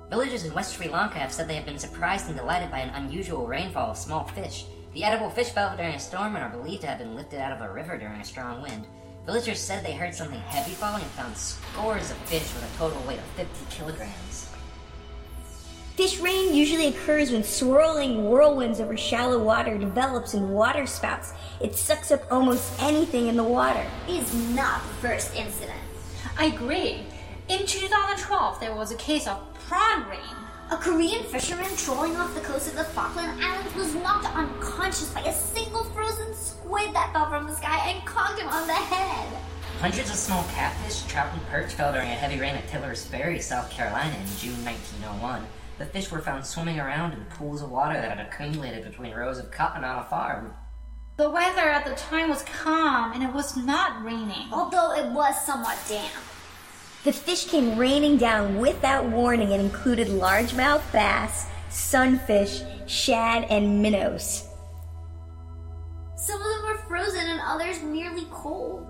Villagers in West Sri Lanka have said they have been surprised and delighted by an unusual rainfall of small fish. The edible fish fell during a storm and are believed to have been lifted out of a river during a strong wind. Villagers said they heard something heavy falling and found scores of fish with a total weight of 50 kilograms. Fish rain usually occurs when swirling whirlwinds over shallow water develops in water spouts. It sucks up almost anything in the water. It is not the first incident. I agree. In 2012, there was a case of prawn rain. A Korean fisherman trolling off the coast of the Falkland Islands was knocked unconscious by a single frozen squid that fell from the sky and conked him on the head. Hundreds of small catfish, trout, and perch fell during a heavy rain at Tiller's Ferry, South Carolina in June 1901. The fish were found swimming around in pools of water that had accumulated between rows of cotton on a farm. The weather at the time was calm and it was not raining. Although it was somewhat damp. The fish came raining down without warning and included largemouth bass, sunfish, shad, and minnows. Some of them were frozen and others merely cold.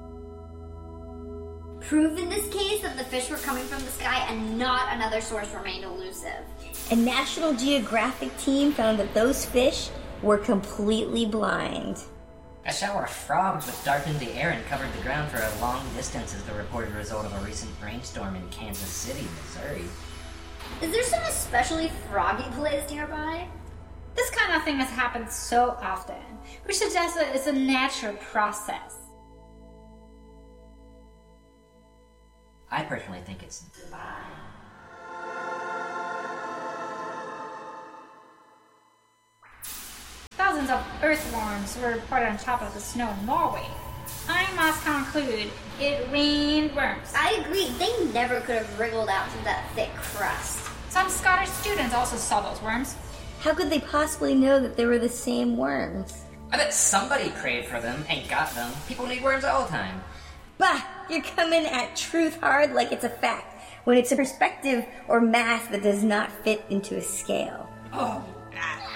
Proof in this case that the fish were coming from the sky and not another source remained elusive. A National Geographic team found that those fish were completely blind. A shower of frogs which darkened the air and covered the ground for a long distance is the reported result of a recent rainstorm in Kansas City, Missouri. Is there some especially froggy place nearby? This kind of thing has happened so often, which suggests that it's a natural process. I personally think it's divine. Thousands of earthworms were reported on top of the snow in Norway. I must conclude, it rained worms. I agree, they never could have wriggled out through that thick crust. Some Scottish students also saw those worms. How could they possibly know that they were the same worms? I bet somebody prayed for them and got them. People need worms all the time. Bah! You're coming at truth hard like it's a fact, when it's a perspective or math that does not fit into a scale. Oh,